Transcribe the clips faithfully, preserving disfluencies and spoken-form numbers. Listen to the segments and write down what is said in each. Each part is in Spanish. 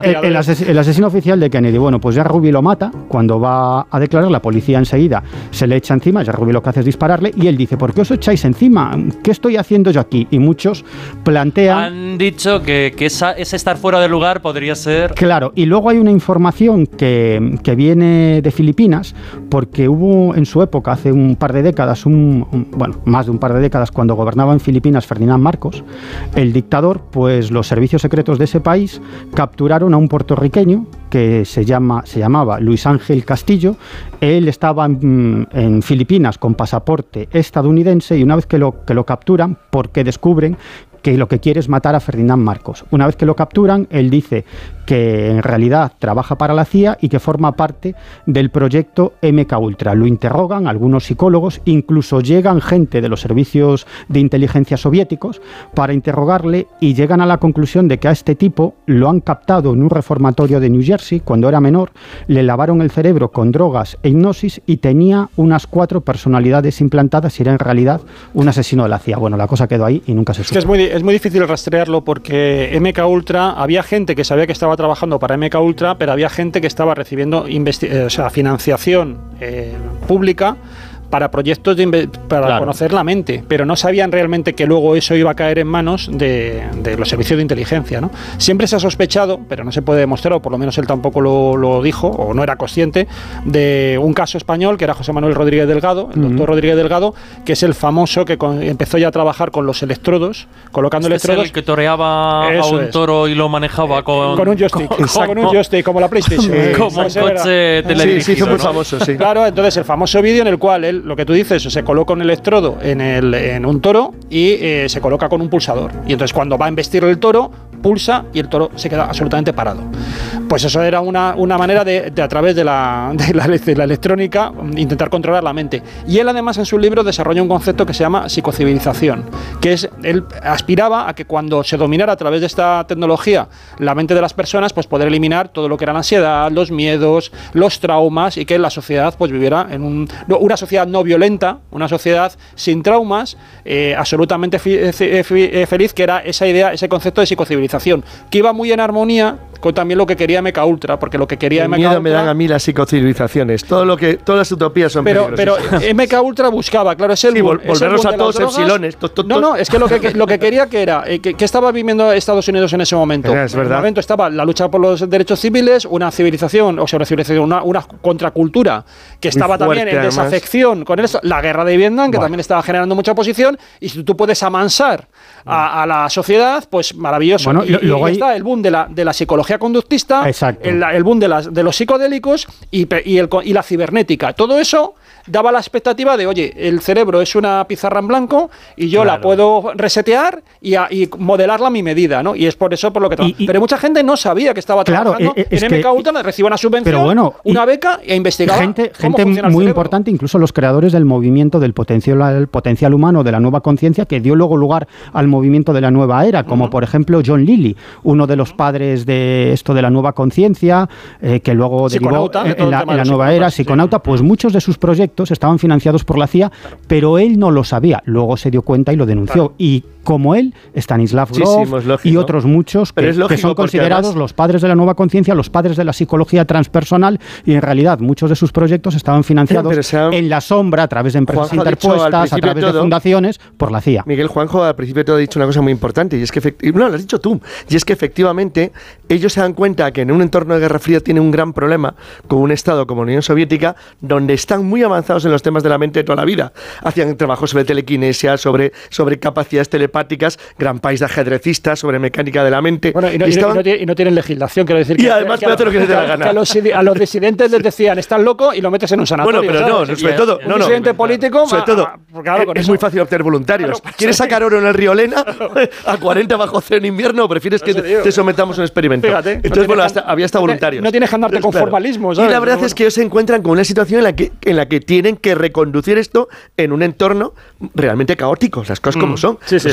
el, el, ases, el asesino oficial de Kennedy, bueno, pues Jack Ruby lo mata. Cuando va a declarar, la policía enseguida se le echa encima. Jack Ruby lo que hace es dispararle y él dice, ¿por qué os echáis encima? ¿Qué estoy haciendo yo aquí? Y muchos plantean... Han dicho que, que esa, ese estar fuera de lugar podría ser... Claro, y luego hay una información que, que viene de Filipinas, porque hubo en su época, hace un par de décadas, un, un, bueno, más de un par de décadas, cuando gobernaba en Filipinas Ferdinand Marcos, el dictador, pues los servicios secretos de ese país capturaron a un puertorriqueño que se, llama, se llamaba Luis Ángel Castillo. Él estaba en, en Filipinas con pasaporte estadounidense y una vez que lo, que lo capturan, porque descubren que lo que quiere es matar a Ferdinand Marcos. Una vez que lo capturan, él dice que en realidad trabaja para la C I A y que forma parte del proyecto M K Ultra. Lo interrogan algunos psicólogos, incluso llegan gente de los servicios de inteligencia soviéticos para interrogarle y llegan a la conclusión de que a este tipo lo han captado en un reformatorio de New Jersey cuando era menor, le lavaron el cerebro con drogas e hipnosis y tenía unas cuatro personalidades implantadas y era en realidad un asesino de la C I A. Bueno, la cosa quedó ahí y nunca se supo. Es que es muy Es muy difícil rastrearlo porque M K Ultra, había gente que sabía que estaba trabajando para M K Ultra, pero había gente que estaba recibiendo investi- o sea, financiación eh, pública para proyectos de para claro. conocer la mente, pero no sabían realmente que luego eso iba a caer en manos de, de los servicios de inteligencia, ¿no? Siempre se ha sospechado, pero no se puede demostrar, o por lo menos él tampoco lo, lo dijo, o no era consciente, de un caso español que era José Manuel Rodríguez Delgado, el uh-huh. doctor Rodríguez Delgado, que es el famoso que con, empezó ya a trabajar con los electrodos, colocando este electrodos. Es el que toreaba eso a un toro es. Y lo manejaba eh, con... Con un joystick, con, con un joystick, como la PlayStation. Eh, como un coche teledirigido. Sí, sí, muy ¿no? famoso, sí. Claro, entonces el famoso vídeo en el cual él, lo que tú dices, se coloca un electrodo en, el, en un toro y eh, se coloca con un pulsador. Y entonces cuando va a embestir el toro, pulsa y el toro se queda absolutamente parado. Pues eso era una, una manera de, de a través de la, de, la, de la electrónica, intentar controlar la mente. Y él además en su libro desarrolla un concepto que se llama psicocivilización, que es, él aspiraba a que cuando se dominara a través de esta tecnología la mente de las personas, pues poder eliminar todo lo que era la ansiedad, los miedos, los traumas, y que la sociedad pues viviera en un, una sociedad no violenta, una sociedad sin traumas, eh, absolutamente fi- fi- fi- feliz, que era esa idea, ese concepto de psicocivilización, que iba muy en armonía con también lo que quería M K Ultra, porque lo que quería M K Ultra... miedo me dan a mí las psicocivilizaciones, todo lo que, todas las utopías son pero, pero M K Ultra buscaba, claro, es el sí, boom, vol- volvernos a todos epsilones. No, no, es que lo que, lo que quería que era, eh, que, que estaba viviendo Estados Unidos en ese momento. Es verdad. En ese momento estaba la lucha por los derechos civiles, una civilización, o sea, una civilización, una, una contracultura que estaba fuerte, también en además. desafección con eso, la guerra de Vietnam, que bueno. también estaba generando mucha oposición, y si tú puedes amansar a, a la sociedad, pues maravilloso. Bueno, y, y, y hay... está el boom de la, de la psicología conductista, el, el boom de, las, de los psicodélicos y, y, el, y la cibernética. Todo eso daba la expectativa de, oye, el cerebro es una pizarra en blanco y yo claro. la puedo resetear y, a, y modelarla a mi medida, ¿no? Y es por eso por lo que trabajo. Pero mucha gente no sabía que estaba claro, trabajando es, es en que, M K Ultra, recibe una subvención, bueno, una beca e investigaba gente, cómo gente funciona el muy cerebro. importante, incluso los creadores del movimiento del potencial, el potencial humano, de la nueva conciencia, que dio luego lugar al movimiento de la nueva era, como uh-huh. por ejemplo John Lilly, uno de los padres de esto de la nueva conciencia, eh, que luego derivó en, en la, en la nueva era, psiconauta, sí. Pues muchos de sus proyectos estaban financiados por la C I A, claro. pero él no lo sabía, luego se dio cuenta y lo denunció, claro. y como él, Stanislav Grof sí, sí, y otros muchos que, que son considerados además... los padres de la nueva conciencia, los padres de la psicología transpersonal, y en realidad muchos de sus proyectos estaban financiados se ha... en la sombra, a través de empresas Juanjo interpuestas, a través de, de fundaciones, por la C I A. Miguel, Juanjo al principio te ha dicho una cosa muy importante, y es que, efecti- no, lo has dicho tú, y es que efectivamente ellos se dan cuenta que en un entorno de Guerra Fría tienen un gran problema con un Estado como la Unión Soviética, donde están muy avanzados en los temas de la mente de toda la vida. Hacían trabajos sobre telequinesia, sobre, sobre capacidades telepáticas, gran país de ajedrecistas, sobre mecánica de la mente. Bueno, y no, y estaban... y no, tienen, y no tienen legislación, quiero decir. Y que, además que, puede hacer lo que, que se te la gana. Que a, los, a los disidentes les decían, estás loco, y lo metes en un sanatorio. Bueno, pero ¿sabes? no, sobre todo, un no, no. disidente político, sobre todo, a, a, claro, es eso. muy fácil obtener voluntarios. Claro, ¿Quieres sacar oro en el río Lena a cuarenta bajo cero en invierno, o prefieres que te, te sometamos a un experimento? Fíjate, Entonces, no bueno, hasta, había hasta voluntarios. No tienes que andarte con claro. formalismo, ¿sabes? Y la verdad es que ellos se encuentran con una situación en la que, en la que tienen que reconducir esto en un entorno realmente caótico, las cosas mm. como son. Sí, sí. Pues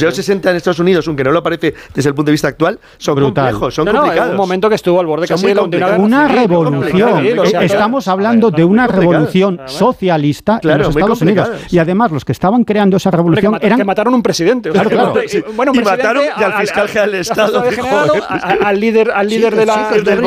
los sesenta en Estados Unidos, aunque no lo parece desde el punto de vista actual, son Brutal. complejos, son No, no, complicados. en un momento que estuvo al borde Son casi muy de la de una, complicados. Una Sí, revolución. complicado, o sea, Estamos hablando de una complicado. revolución socialista Claro, en los muy Estados Unidos. complicados. Y además, los que estaban creando esa Hombre, que, revolución mat- eran que mataron un presidente. O sea, Claro, que- claro, sí. bueno, un Y presidente mataron y al fiscal general del Estado, general, joder. a- a- al líder, al líder de la, hijos de del